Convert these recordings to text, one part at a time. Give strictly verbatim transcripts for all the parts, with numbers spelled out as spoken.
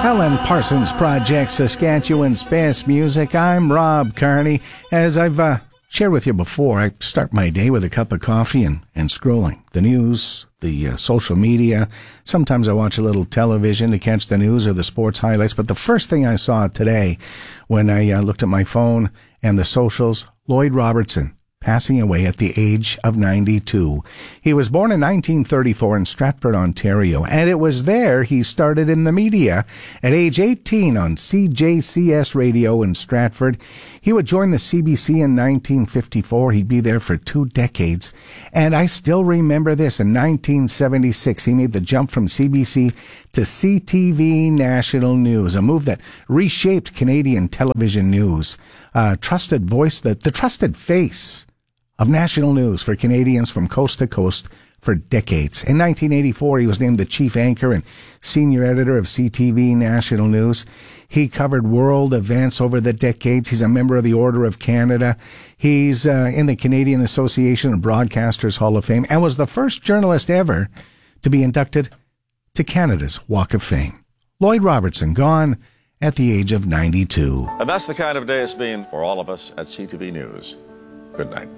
Alan Parsons Project, Saskatchewan's best music. I'm Rob Carney. As I've uh, shared with you before, I start my day with a cup of coffee and, and scrolling the news, the uh, social media. Sometimes I watch a little television to catch the news or the sports highlights. But the first thing I saw today when I uh, looked at my phone and the socials, Lloyd Robertson passing away at the age of ninety-two. He was born in nineteen thirty-four in Stratford, Ontario, and it was there he started in the media. At age eighteen on C J C S radio in Stratford, he would join the C B C in nineteen fifty-four. He'd be there for two decades. And I still remember this. In nineteen seventy-six, he made the jump from C B C to C T V National News, a move that reshaped Canadian television news. Uh, trusted voice, the, the trusted face of national news for Canadians from coast to coast for decades. In nineteen eighty-four, he was named the chief anchor and senior editor of C T V National News. He covered world events over the decades. He's a member of the Order of Canada. He's uh, in the Canadian Association of Broadcasters Hall of Fame and was the first journalist ever to be inducted to Canada's Walk of Fame. Lloyd Robertson, gone at the age of ninety-two. And that's the kind of day it's been for all of us at C T V News. Good night.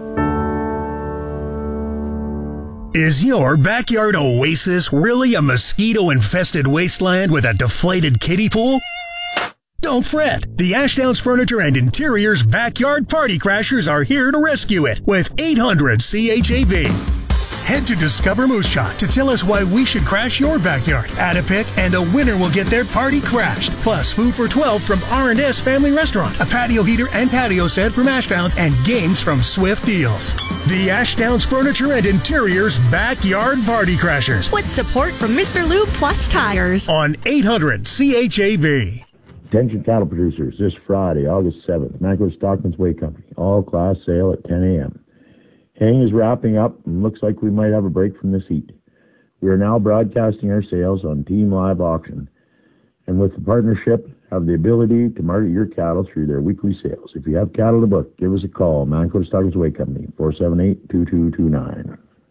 Is your backyard oasis really a mosquito-infested wasteland with a deflated kiddie pool? Don't fret. The Ashdowns Furniture and Interiors Backyard Party Crashers are here to rescue it with eight hundred C H A V. Head to Discover Moose Jaw to tell us why we should crash your backyard. Add a pick and a winner will get their party crashed. Plus food for twelve from R and S Family Restaurant, a patio heater and patio set from Ashdowns, and games from Swift Deals. The Ashdowns Furniture and Interiors Backyard Party Crashers. With support from Mister Lube Plus Tires. On eight hundred C H A V. Attention cattle producers, this Friday, August seventh, Mancos Stockman's Way Company, all class sale at ten a.m. Haying is wrapping up and looks like we might have a break from this heat. We are now broadcasting our sales on Team Live Auction, and with the partnership, have the ability to market your cattle through their weekly sales. If you have cattle to book, give us a call, Mancos Stockman's Way Company, four seven eight, two two two nine.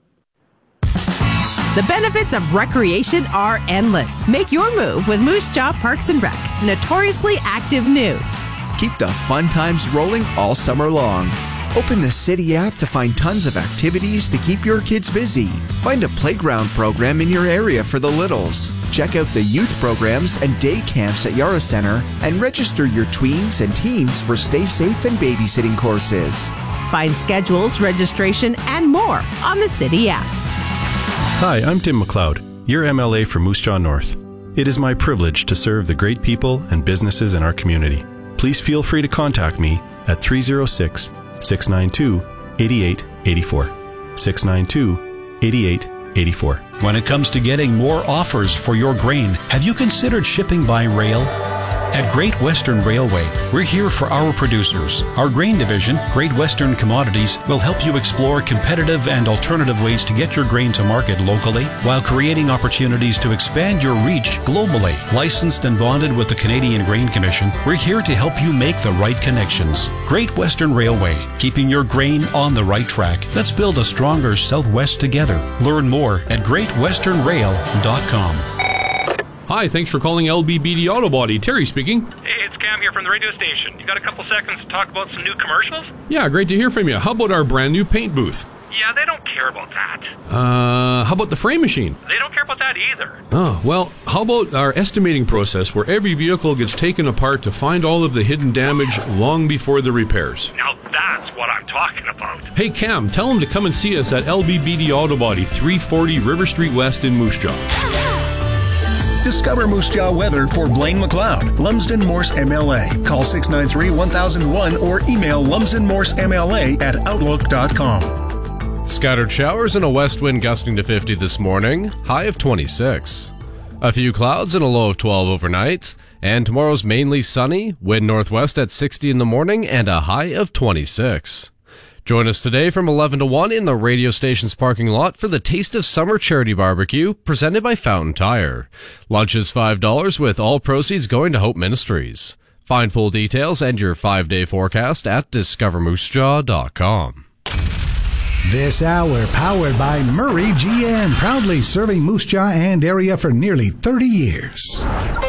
The benefits of recreation are endless. Make your move with Moose Jaw Parks and Rec, notoriously active news. Keep the fun times rolling all summer long. Open the City app to find tons of activities to keep your kids busy. Find a playground program in your area for the littles. Check out the youth programs and day camps at Yara Center and register your tweens and teens for Stay Safe and babysitting courses. Find schedules, registration, and more on the City app. Hi, I'm Tim McLeod, your M L A for Moose Jaw North. It is my privilege to serve the great people and businesses in our community. Please feel free to contact me at three oh six, six nine two, eight eight eight four. six nine two, eight eight eight four. When it comes to getting more offers for your grain, have you considered shipping by rail? At Great Western Railway, we're here for our producers. Our grain division, Great Western Commodities, will help you explore competitive and alternative ways to get your grain to market locally while creating opportunities to expand your reach globally. Licensed and bonded with the Canadian Grain Commission, we're here to help you make the right connections. Great Western Railway, keeping your grain on the right track. Let's build a stronger Southwest together. Learn more at great western rail dot com. Hi, thanks for calling L B B D Auto Body. Terry speaking. Hey, it's Cam here from the radio station. You got a couple seconds to talk about some new commercials? Yeah, great to hear from you. How about our brand new paint booth? Yeah, they don't care about that. Uh, how about the frame machine? They don't care about that either. Oh, well, how about our estimating process where every vehicle gets taken apart to find all of the hidden damage long before the repairs? Now that's what I'm talking about. Hey, Cam, tell them to come and see us at L B B D Auto Body, three forty River Street West in Moose Jaw. Discover Moose Jaw weather for Blaine McLeod, Lumsden Morse M L A. Call six nine three, one thousand one or email lumsden morse m l a at outlook dot com. Scattered showers and a west wind gusting to fifty this morning, high of twenty-six. A few clouds and a low of twelve overnight, and tomorrow's mainly sunny, wind northwest at sixty in the morning and a high of twenty-six. Join us today from eleven to one in the radio station's parking lot for the Taste of Summer Charity Barbecue presented by Fountain Tire. Lunch is five dollars with all proceeds going to Hope Ministries. Find full details and your five-day forecast at discover moose jaw dot com. This hour powered by Murray G M, proudly serving Moose Jaw and area for nearly thirty years.